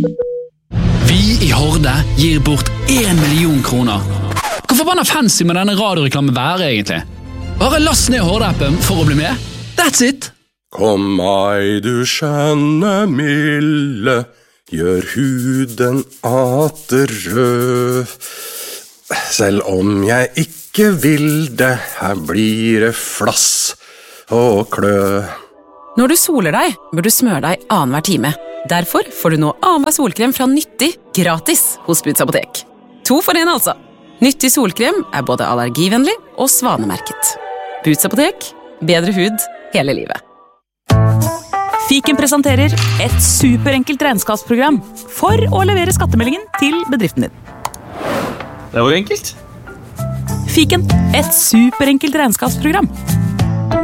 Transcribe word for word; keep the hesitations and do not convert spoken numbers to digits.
Vi i Horde gir bort en million kroner. Hvor forbanna fancy med denne radioreklamen være egentlig? Bare last ned Horde-appen for å bli med. That's it! Kom meg du skjønne milde, gjør huden atter rød. Selv om jeg ikke vil det, her blir det flass og klø. Når du soler deg, bør du smøre deg annenhver time. Derfor får du nå annenhver solkrem fra Nyttig gratis hos Boots Apotek. To for en altså. Nyttig solkrem er både allergivennlig og svanemerket. Boots Apotek, bedre hud hele livet. Fiken presenterer et superenkelt regnskapsprogram for å levere skattemeldingen til bedriften din. Det var enkelt. Fiken, et superenkelt regnskapsprogram.